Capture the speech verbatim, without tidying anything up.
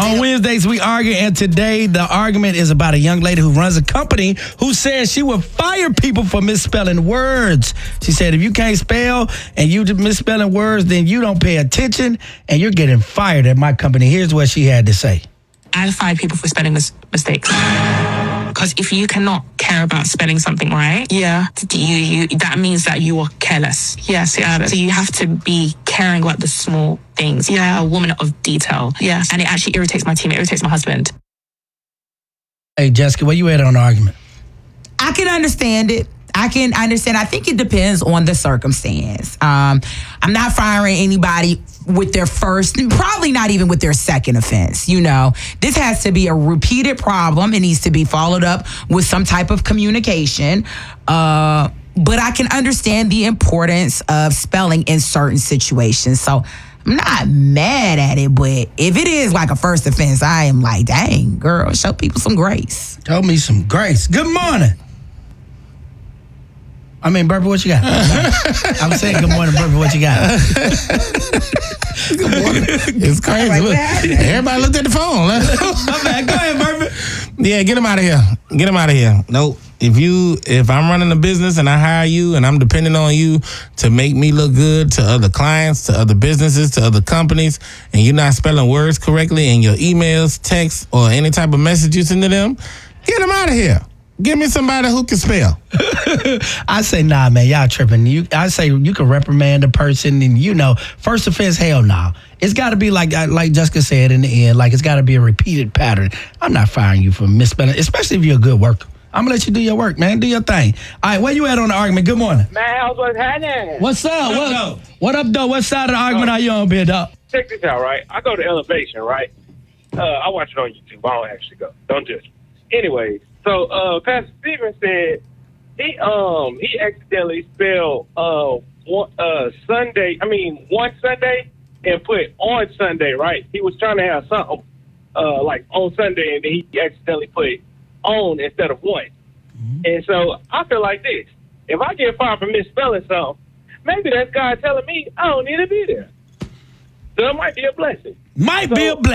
On Wednesdays, we argue, and today the argument is about a young lady who runs a company who says she will fire people for misspelling words. She said if you can't spell and you misspelling words, then you don't pay attention and you're getting fired at my company. Here's what she had to say. I fire people for spelling mis- mistakes. Because if you cannot care about spelling something right, yeah, you, you that means that you are careless. Yes, yeah. So you have to be caring about the small things. Yeah, a woman of detail. Yes, and it actually irritates my team. It irritates my husband. Hey, Jessica, where you at on the argument? I can understand it. I can understand. I think it depends on the circumstance. Um, I'm not firing anybody with their first, probably not even with their second offense. You know, this has to be a repeated problem. It needs to be followed up with some type of communication. Uh, but I can understand the importance of spelling in certain situations. So I'm not mad at it, but if it is like a first offense, I am like, dang, girl, show people some grace. Show me some grace. Good morning. I mean, Burper, what you got? I'm saying good morning, Burper, what you got? Good morning. It's crazy. Like, everybody looked at the phone. My bad. Go ahead, Burper. Yeah, get him out of here. Get him out of here. Nope. If you, if I'm running a business and I hire you and I'm depending on you to make me look good to other clients, to other businesses, to other companies, and you're not spelling words correctly in your emails, texts, or any type of message you send to them, get them out of here. Give me somebody who can spell. I say, nah, man, y'all tripping. You, I say you can reprimand a person, and you know, first offense, hell no. Nah. It's got to be like like Jessica said in the end, like it's got to be a repeated pattern. I'm not firing you for misspelling, especially if you're a good worker. I'm going to let you do your work, man. Do your thing. All right, where you at on the argument? Good morning. Man, how's what's happening? What's up? What, what up, though? What side of the argument oh. are you on, Bill, dog? Check this out, right? I go to Elevation, right? Uh, I watch it on YouTube. I don't actually go. Don't judge me. Anyways. So uh, Pastor Stephen said he um he accidentally spelled uh one, uh Sunday I mean one Sunday and put on Sunday, right? He was trying to have something uh like on Sunday and then he accidentally put on instead of one. Mm-hmm. And so I feel like this: if I get fired for misspelling something, maybe that's God telling me I don't need to be there. So it might be a blessing. Might so, be a blessing.